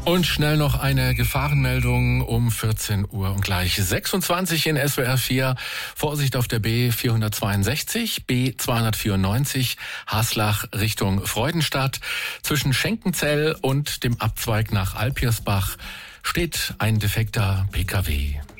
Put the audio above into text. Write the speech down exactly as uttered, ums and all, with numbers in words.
Und schnell noch eine Gefahrenmeldung um vierzehn Uhr und gleich sechsundzwanzig in S W R vier. Vorsicht auf der B vierhundertzweiundsechzig, B zweihundertvierundneunzig, Haslach Richtung Freudenstadt. Zwischen Schenkenzell und dem Abzweig nach Alpirsbach steht ein defekter P K W.